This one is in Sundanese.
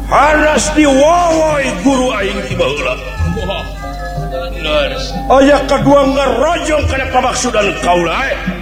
Haras diwawai guru aing ti baheula. Aya kadua ngarojong kana kamaksudan kaula.